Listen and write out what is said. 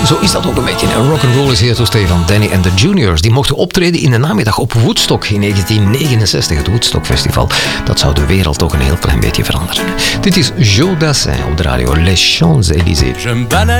Zo is dat ook een beetje. Rock'n'roll is hier to stay van Danny and the Juniors. Die mochten optreden in de namiddag op Woodstock in 1969. Het Woodstock Festival. Dat zou de wereld toch een heel klein beetje veranderen. Dit is Joe Dassin op de radio Les Champs-Élysées.